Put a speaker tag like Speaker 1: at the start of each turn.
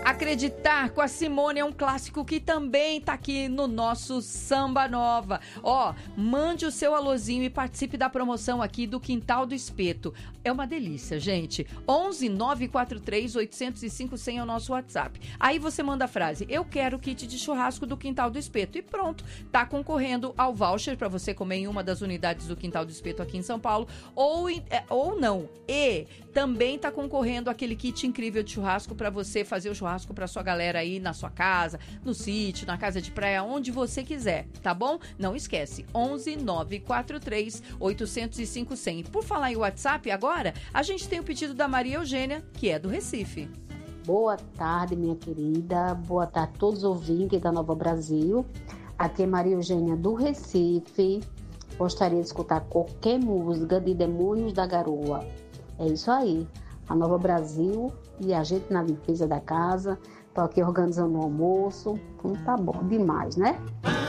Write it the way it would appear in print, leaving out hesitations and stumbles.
Speaker 1: Acreditar com a Simone é um clássico que também tá aqui no nosso Samba Nova. Ó, mande o seu alôzinho e participe da promoção aqui do Quintal do Espeto. É uma delícia, gente. 11 943 805 100 é o nosso WhatsApp. Aí você manda a frase: eu quero o kit de churrasco do Quintal do Espeto. E pronto, tá concorrendo ao voucher para você comer em uma das unidades do Quintal do Espeto aqui em São Paulo. Ou não. E também tá concorrendo aquele kit incrível de churrasco para você fazer o churrasco para sua galera aí na sua casa, no sítio, na casa de praia, onde você quiser, tá bom? Não esquece, 11 943 805 100. Por falar em WhatsApp agora, a gente tem o pedido da Maria Eugênia, que é do Recife.
Speaker 2: Boa tarde, minha querida. Boa tarde a todos os ouvintes da Nova Brasil. Aqui é Maria Eugênia do Recife. Gostaria de escutar qualquer música de Demônios da Garoa. É isso aí. A Nova Brasil e a gente na limpeza da casa. Tô aqui organizando o almoço. Então tá bom demais, né?